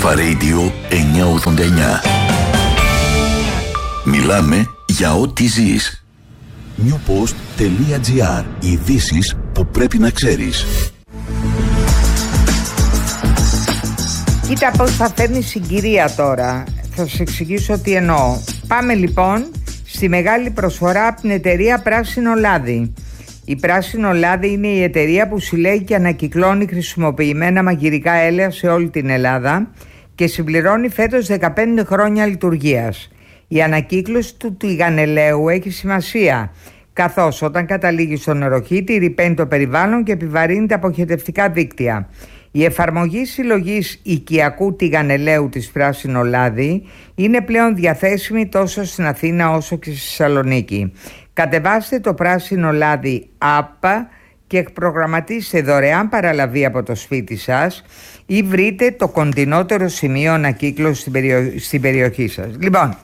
Αλφα Radio 989. Μιλάμε για ό,τι ζεις. newpost.gr. Ειδήσεις που πρέπει να ξέρεις. Κοίτα πώς θα φέρνει συγκυρία τώρα. Θα σου εξηγήσω τι εννοώ. Πάμε λοιπόν στη μεγάλη προσφορά από την εταιρεία Πράσινο Λάδι. Η Πράσινο Λάδι είναι η εταιρεία που συλλέγει και ανακυκλώνει χρησιμοποιημένα μαγειρικά έλαια σε όλη την Ελλάδα και συμπληρώνει φέτος 15 χρόνια λειτουργίας. Η ανακύκλωση του τηγανελαίου έχει σημασία, καθώς όταν καταλήγει στο νεροχύτη ρυπαίνει το περιβάλλον και επιβαρύνει τα αποχετευτικά δίκτυα. Η εφαρμογή συλλογής οικιακού τηγανελαίου της Πράσινο Λάδι είναι πλέον διαθέσιμη τόσο στην Αθήνα όσο και στη Θεσσαλονίκη. Κατεβάστε το Πράσινο Λάδι app και προγραμματίστε δωρεάν παραλαβή από το σπίτι σας ή βρείτε το κοντινότερο σημείο ανακύκλωσης στην περιοχή σας. Λοιπόν,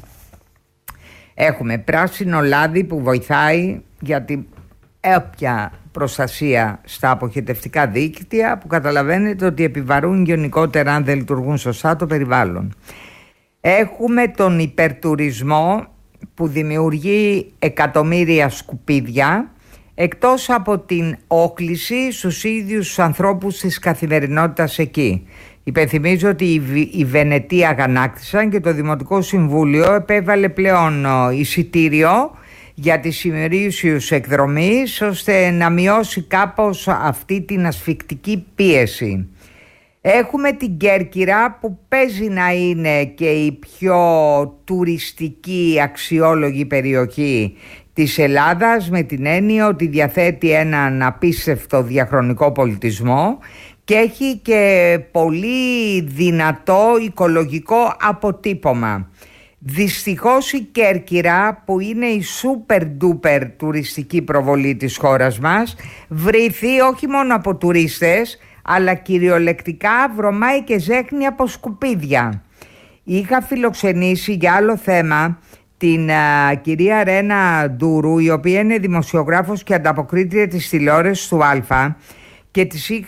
έχουμε Πράσινο Λάδι που βοηθάει για την όποια προστασία στα αποχετευτικά δίκτυα που καταλαβαίνετε ότι επιβαρούν γενικότερα αν δεν λειτουργούν σωστά το περιβάλλον. Έχουμε τον υπερτουρισμό που δημιουργεί εκατομμύρια σκουπίδια, εκτός από την όκληση στους ίδιους τους ανθρώπους της καθημερινότητας εκεί. Υπενθυμίζω ότι οι Βενετοί αγανάκτησαν και το Δημοτικό Συμβούλιο επέβαλε πλέον εισιτήριο για τις ημερήσιους εκδρομής ώστε να μειώσει κάπως αυτή την ασφικτική πίεση. Έχουμε την Κέρκυρα που παίζει να είναι και η πιο τουριστική αξιόλογη περιοχή της Ελλάδας, με την έννοια ότι διαθέτει έναν απίστευτο διαχρονικό πολιτισμό και έχει και πολύ δυνατό οικολογικό αποτύπωμα. Δυστυχώς η Κέρκυρα, που είναι η super duper τουριστική προβολή της χώρας μας, βρήθη όχι μόνο από τουρίστες αλλά κυριολεκτικά βρωμάει και ζέχνει από σκουπίδια. Είχα φιλοξενήσει για άλλο θέμα την κυρία Ρένα Ντούρου, η οποία είναι δημοσιογράφος και ανταποκρίτρια της τηλεόρασης του Αλφα, και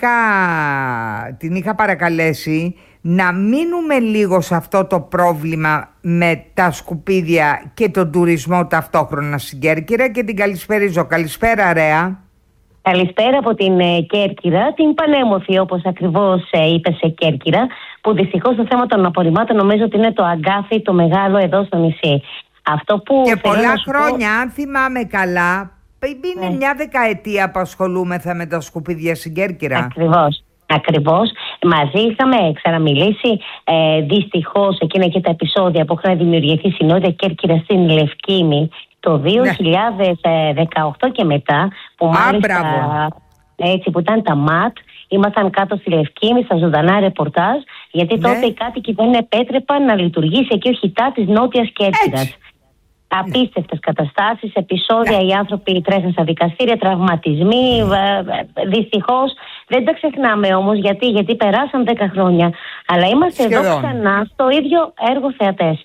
την είχα παρακαλέσει να μείνουμε λίγο σε αυτό το πρόβλημα με τα σκουπίδια και τον τουρισμό ταυτόχρονα στην Κέρκυρα, και την καλησπέριζω. Καλησπέρα Ρέα. Καλησπέρα από την Κέρκυρα, την πανέμορφη όπως ακριβώς είπε σε Κέρκυρα, που δυστυχώς το θέμα των απορριμμάτων νομίζω ότι είναι το αγκάθι το μεγάλο εδώ στο νησί. Αυτό που και πολλά χρόνια, αν θυμάμαι καλά, είναι μια δεκαετία που ασχολούμεθα με τα σκουπίδια στην Κέρκυρα. Ακριβώς. Μαζί είχαμε ξαναμιλήσει. Δυστυχώς εκείνα και τα επεισόδια που είχαν δημιουργηθεί στην Νότια Κέρκυρα στην Λευκήμη το 2018 και μετά, που μάλιστα έτσι που ήταν τα ΜΑΤ, ήμασταν κάτω στη Λευκήμη στα ζωντανά ρεπορτάζ, γιατί τότε οι κάτοικοι δεν επέτρεπαν να λειτουργήσει εκεί ο χιτά της Νότιας Κέρκυρας. Απίστευτες καταστάσεις, επεισόδια, οι άνθρωποι τρέχαν στα δικαστήρια, τραυματισμοί. Δυστυχώς δεν τα ξεχνάμε όμως, γιατί περάσαν 10 χρόνια. Αλλά είμαστε εδώ ξανά στο ίδιο έργο θεατές.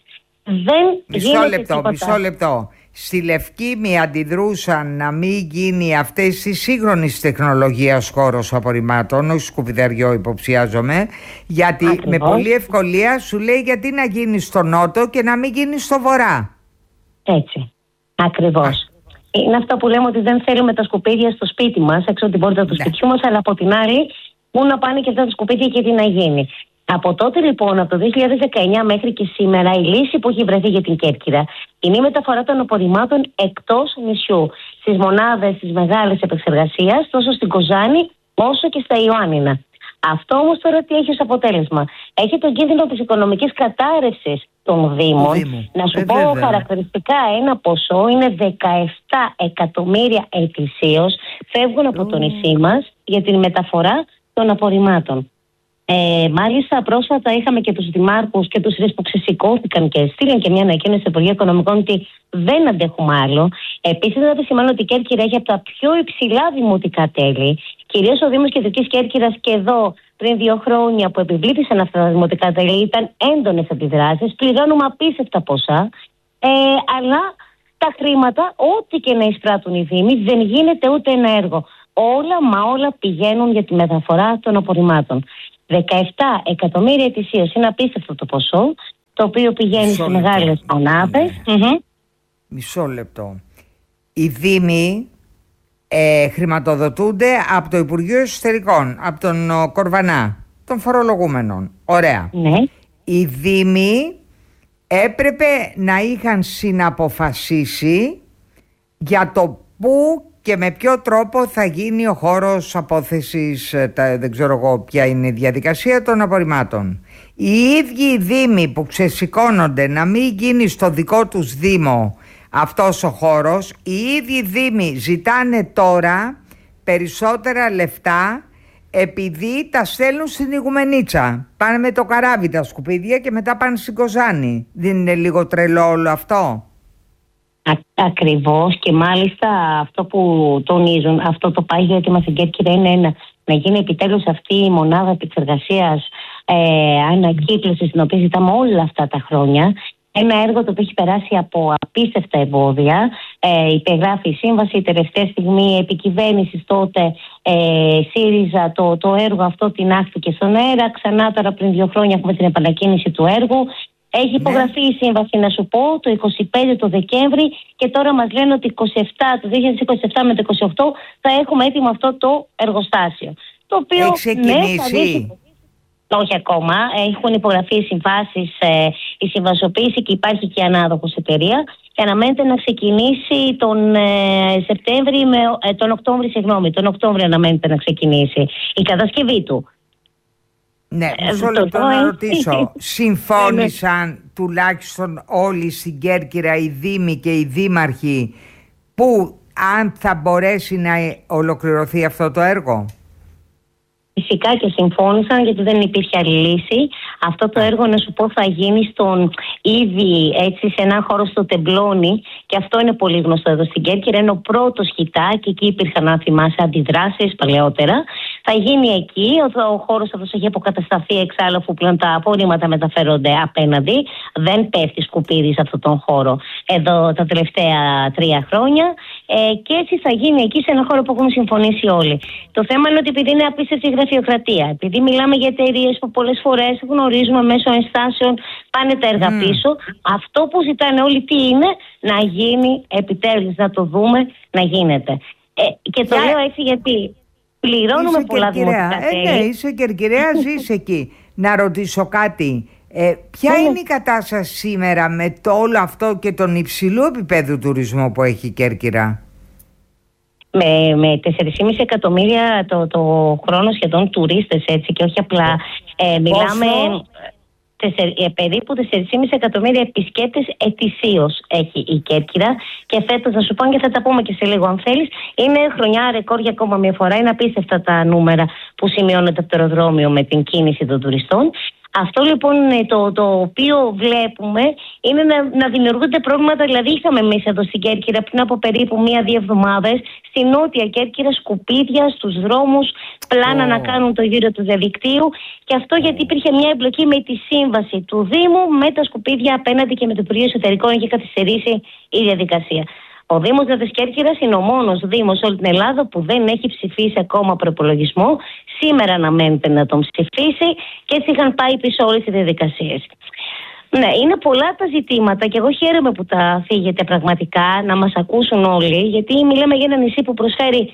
Μισό λεπτό. Στη Λευκήμη αντιδρούσαν να μην γίνει αυτές τη σύγχρονης τεχνολογίας χώρος απορριμμάτων, όχι σκουπιδαριό υποψιάζομαι, γιατί με πολλή ευκολία σου λέει γιατί να γίνει στο νότο και να μην γίνει στο βορρά. Έτσι, ακριβώς. Είναι αυτό που λέμε, ότι δεν θέλουμε τα σκουπίδια στο σπίτι μας, έξω από την πόρτα του σπιτιού μας, αλλά από την άλλη, πού να πάνε και αυτά τα σκουπίδια και τι να γίνει. Από τότε λοιπόν, από το 2019 μέχρι και σήμερα, η λύση που έχει βρεθεί για την Κέρκυρα είναι η μεταφορά των απορριμμάτων εκτός νησιού, στις μονάδες της μεγάλης επεξεργασίας, τόσο στην Κοζάνη όσο και στα Ιωάννινα. Αυτό όμως τώρα τι έχει ως αποτέλεσμα? Έχει τον κίνδυνο της οικονομικής κατάρρευσης των Δήμων. Να σου πω χαρακτηριστικά ένα ποσό, είναι 17 εκατομμύρια ετησίως φεύγουν από το νησί μας για την μεταφορά των απορριμμάτων. Μάλιστα, πρόσφατα είχαμε και τους δημάρχους και τους που ξεσηκώθηκαν και στείλαν και μια ανακοίνωση στο Υπουργείο Οικονομικών ότι δεν αντέχουμε άλλο. Επίσης, να επισημάνω ότι η Κέρκυρα έχει από τα πιο υψηλά δημοτικά τέλη. Κυρίως ο Δήμος Κεντρικής Κέρκυρας, και εδώ πριν 2 χρόνια που επιβλήθησαν αυτά τα δημοτικά τέλη, ήταν έντονες αντιδράσεις. Πληρώνουμε απίστευτα ποσά. Αλλά τα χρήματα, ό,τι και να εισπράττουν οι Δήμοι, δεν γίνεται ούτε ένα έργο. Όλα πηγαίνουν για τη μεταφορά των απορριμμάτων. 17 εκατομμύρια ετησίως. Είναι απίστευτο το ποσό, το οποίο πηγαίνει σε μεγάλες μονάδες. Μισό λεπτό. Οι δήμοι χρηματοδοτούνται από το Υπουργείο Εσωτερικών, από τον Κορβανά, των φορολογούμενων. Ωραία. Ναι. Οι δήμοι έπρεπε να είχαν συναποφασίσει για το πού και με ποιο τρόπο θα γίνει ο χώρος απόθεσης, δεν ξέρω εγώ ποια είναι η διαδικασία των απορριμμάτων. Οι ίδιοι οι δήμοι που ξεσηκώνονται να μην γίνει στο δικό τους δήμο αυτός ο χώρος, οι ίδιοι δήμοι ζητάνε τώρα περισσότερα λεφτά επειδή τα στέλνουν στην Ιγουμενίτσα. Πάνε με το καράβι τα σκουπίδια και μετά πάνε στην Κοζάνη. Δεν είναι λίγο τρελό όλο αυτό? Ακριβώς, και μάλιστα αυτό που τονίζουν, αυτό το πάγιο αίτημα στην Κέρκυρα είναι να γίνει επιτέλους αυτή η μονάδα επεξεργασίας ανακύκλωσης, την οποία ζητάμε όλα αυτά τα χρόνια. Ένα έργο το οποίο έχει περάσει από απίστευτα εμπόδια. Υπεγράφει η σύμβαση, η τελευταία στιγμή επικυβέρνησης τότε ΣΥΡΙΖΑ, το έργο αυτό τινάχθηκε στον αέρα. Ξανά τώρα πριν 2 χρόνια έχουμε την επανακίνηση του έργου. Έχει υπογραφεί η σύμβαση, να σου πω, το 25 το Δεκέμβρη, και τώρα μας λένε ότι το 2027 με το 2028 θα έχουμε έτοιμο αυτό το εργοστάσιο. Το οποίο, έχει ξεκινήσει? Όχι ακόμα. Έχουν υπογραφεί οι συμβάσεις, η συμβασοποίηση, και υπάρχει και ανάδοχος εταιρεία, και αναμένεται να ξεκινήσει τον Οκτώβριο αναμένεται να ξεκινήσει η κατασκευή του. Ναι, μισό λεπτό να ρωτήσω. Συμφώνησαν τουλάχιστον όλοι στην Κέρκυρα, οι δήμοι και οι δήμαρχοι, που αν θα μπορέσει να ολοκληρωθεί αυτό το έργο? Φυσικά και συμφώνησαν, γιατί δεν υπήρχε άλλη λύση. Αυτό το έργο, να σου πω, θα γίνει σε έναν χώρο στο Τεμπλόνι, και αυτό είναι πολύ γνωστό εδώ στην Κέρκυρα. Είναι ο πρώτος Χιτά, και εκεί υπήρχαν, αν θυμάσαι, αντιδράσεις παλαιότερα. Θα γίνει εκεί. Ο χώρος αυτός έχει αποκατασταθεί εξάλλου, αφού πλέον τα απορρίμματα μεταφέρονται απέναντι. Δεν πέφτει σκουπίδι σε αυτόν τον χώρο εδώ τα τελευταία 3 χρόνια. Και έτσι θα γίνει εκεί, σε ένα χώρο που έχουν συμφωνήσει όλοι. Το θέμα είναι ότι επειδή είναι απίστευτη γραφειοκρατία, επειδή μιλάμε για εταιρείες που πολλές φορές γνωρίζουμε μέσω ενστάσεων, πάνε τα έργα πίσω. Αυτό που ζητάνε όλοι τι είναι? Να γίνει επιτέλους, να το δούμε να γίνεται. Και το λέω έτσι γιατί πληρώνουμε πολλά δημοτικά τέλη. Ναι, είσαι Κερκυραία, ζεις εκεί. Να ρωτήσω κάτι. Ποια είναι η κατάσταση σήμερα με το όλο αυτό και τον υψηλού επίπεδου τουρισμού που έχει η Κέρκυρα? Με 4,5 εκατομμύρια το χρόνο σχεδόν τουρίστες, έτσι, και όχι απλά. Μιλάμε περίπου 4,5 εκατομμύρια επισκέπτες ετησίως έχει η Κέρκυρα, και φέτος, να σου πω, και θα τα πούμε και σε λίγο αν θέλεις, είναι χρονιά ρεκόρ για ακόμα μια φορά. Είναι απίστευτα τα νούμερα που σημειώνεται από το αεροδρόμιο με την κίνηση των τουριστών. Αυτό λοιπόν το οποίο βλέπουμε είναι να δημιουργούνται προβλήματα. Δηλαδή, είχαμε εμείς εδώ στην Κέρκυρα πριν από περίπου 1-2 εβδομάδες στη Νότια Κέρκυρα σκουπίδια στους δρόμους, πλάνα να κάνουν το γύρο του διαδικτύου. Και αυτό γιατί υπήρχε μια εμπλοκή με τη σύμβαση του Δήμου με τα σκουπίδια απέναντι, και με το Υπουργείο Εσωτερικών έχει καθυστερήσει η διαδικασία. Ο Δήμος της Κέρκυρας είναι ο μόνος Δήμος σε όλη την Ελλάδα που δεν έχει ψηφίσει ακόμα προϋπολογισμό. Σήμερα αναμένεται να τον ψηφίσει, και έτσι είχαν πάει πίσω όλες οι διαδικασίες. Ναι, είναι πολλά τα ζητήματα, και εγώ χαίρομαι που τα θίγετε πραγματικά, να μας ακούσουν όλοι, γιατί μιλάμε για ένα νησί που προσφέρει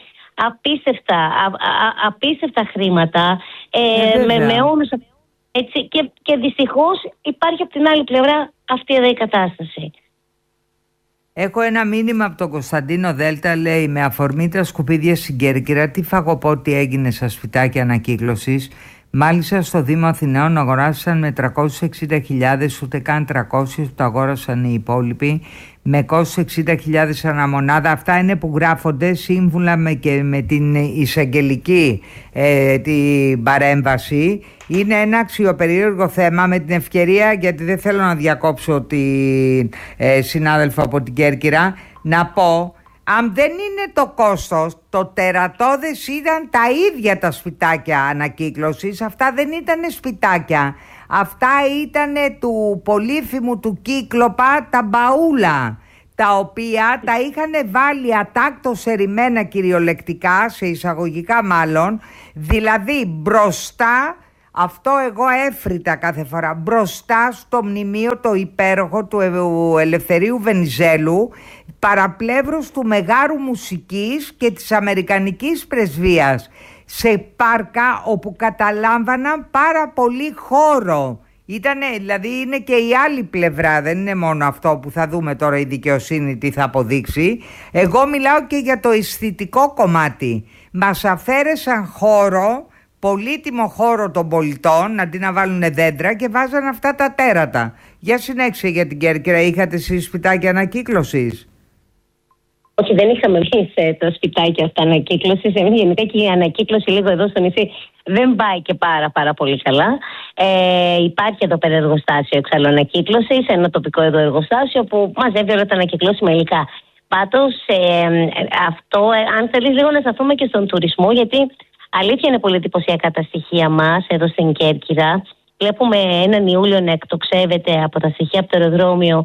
απίστευτα χρήματα, με όλους, έτσι, και δυστυχώς υπάρχει από την άλλη πλευρά αυτή εδώ η κατάσταση. Έχω ένα μήνυμα από τον Κωνσταντίνο Δέλτα, λέει: με αφορμή τα σκουπίδια στην Κέρκυρα, τι φαγοπότη έγινε στα σπιτάκια ανακύκλωσης. Μάλιστα στο Δήμο Αθηναίων αγοράσαν με 360.000, ούτε καν 300 που το αγόρασαν οι υπόλοιποι, με κόστος 60.000 αναμονάδα. Αυτά είναι που γράφονται σύμβουλα με την εισαγγελική την παρέμβαση. Είναι ένα αξιοπερίεργο θέμα. Με την ευκαιρία, γιατί δεν θέλω να διακόψω τη συνάδελφο από την Κέρκυρα, να πω, αν δεν είναι το κόστος, το τερατώδες ήταν τα ίδια τα σπιτάκια ανακύκλωσης. Αυτά δεν ήταν σπιτάκια. Αυτά ήταν του πολύφημου του Κύκλοπα τα μπαούλα, τα οποία τα είχαν βάλει ατάκτως ερημένα, κυριολεκτικά, σε εισαγωγικά μάλλον, δηλαδή μπροστά Αυτό εγώ έφρυτα κάθε φορά μπροστά στο μνημείο το υπέροχο του Ελευθερίου Βενιζέλου, παραπλεύρους του Μεγάρου Μουσικής και της Αμερικανικής Πρεσβείας, σε πάρκα όπου καταλάμβαναν πάρα πολύ χώρο. Δηλαδή είναι και η άλλη πλευρά, δεν είναι μόνο αυτό που θα δούμε τώρα η δικαιοσύνη τι θα αποδείξει. Εγώ μιλάω και για το αισθητικό κομμάτι. Μας αφαίρεσαν χώρο, πολύτιμο χώρο των πολιτών, αντί να βάλουν δέντρα, και βάζαν αυτά τα τέρατα. Για συνέχισε για την Κέρκυρα, είχατε εσείς σπιτάκια ανακύκλωσης? Όχι, δεν είχαμε εμείς το σπιτάκι αυτά ανακύκλωσης. Γενικά και η ανακύκλωση λίγο εδώ στο νησί δεν πάει και πάρα πολύ καλά. Υπάρχει εδώ πέρα εργοστάσιο εξάλλου ανακύκλωσης, ένα τοπικό εδώ εργοστάσιο που μαζεύει όλα τα ανακυκλώσιμα υλικά. Πάντως, αυτό, αν θέλεις λίγο να σταθούμε και στον τουρισμό, γιατί αλήθεια είναι πολύ εντυπωσιακά τα στοιχεία μας εδώ στην Κέρκυρα. Βλέπουμε έναν Ιούλιο να εκτοξεύεται από τα στοιχεία από το αεροδρόμιο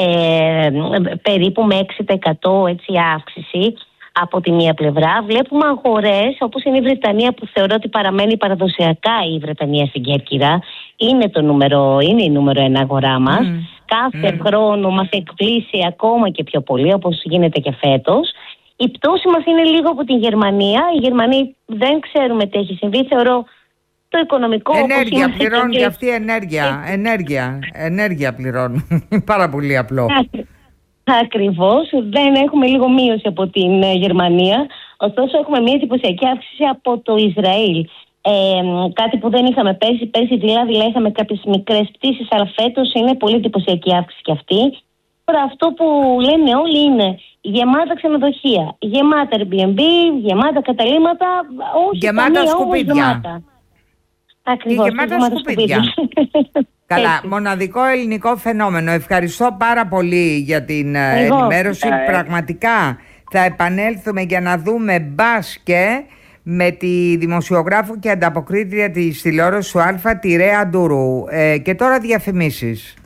περίπου με 6% έτσι, αύξηση από τη μία πλευρά. Βλέπουμε αγορές όπως είναι η Βρετανία, που θεωρώ ότι παραμένει παραδοσιακά η Βρετανία στην Κέρκυρα. Είναι η νούμερο 1 αγορά μας. Κάθε χρόνο μας εκπλήσει ακόμα και πιο πολύ, όπως γίνεται και φέτος. Η πτώση μας είναι λίγο από την Γερμανία. Οι Γερμανοί δεν ξέρουμε τι έχει συμβεί. Θεωρώ το οικονομικό. Ενέργεια πληρώνουν και αυτή ενέργεια πληρώνουν. Πάρα πολύ απλό. Ακριβώς. Δεν έχουμε λίγο μείωση από την Γερμανία. Ωστόσο έχουμε μια εντυπωσιακή αύξηση από το Ισραήλ. Κάτι που δεν είχαμε πέρσι. Πέρσι δηλαδή είχαμε κάποιες μικρές πτήσεις, αλλά φέτος είναι πολύ εντυπωσιακή αύξηση και αυτή. Τώρα αυτό που λένε όλοι είναι γεμάτα ξενοδοχεία, γεμάτα Airbnb, γεμάτα καταλύματα, όχι γεμάτα σκουπίδια. Γεμάτα. Ακριβώς, γεμάτα σκουπίδια. Καλά, μοναδικό ελληνικό φαινόμενο. Ευχαριστώ πάρα πολύ για την ενημέρωση. Πραγματικά θα επανέλθουμε για να δούμε μπάσκετ με τη δημοσιογράφο και ανταποκρίτρια της τηλεόρασης του Αλφα, τη Ρέα Ντουρού. Και τώρα διαφημίσεις.